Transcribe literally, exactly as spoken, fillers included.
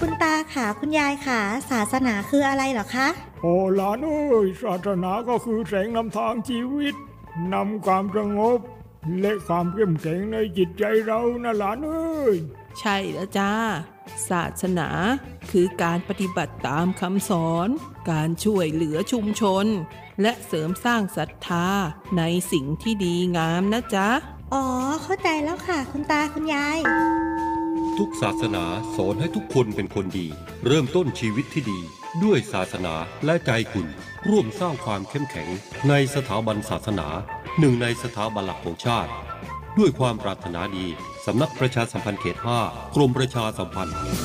คุณตาขาคุณยายขาศาสนาคืออะไรเหรอคะโอ้หลานเอ้ยศาสนาก็คือแสงนำทางชีวิตนำความสงบและความเข้มแข็งในจิตใจเรานะหลานเอ้ยใช่แล้วจ้าศาสนาคือการปฏิบัติตามคำสอนการช่วยเหลือชุมชนและเสริมสร้างศรัทธาในสิ่งที่ดีงามนะจ๊ะอ๋อเข้าใจแล้วค่ะคุณตาคุณยายทุกศาสนาสอนให้ทุกคนเป็นคนดีเริ่มต้นชีวิตที่ดีด้วยศาสนาและใจคุณร่วมสร้างความเข้มแข็งในสถาบันศาสนาหนึ่งในสถาบันหลักของชาติด้วยความปรารถนาดีสำนักประชาสัมพันธ์เขตห้ากรมประชาสัมพันธ์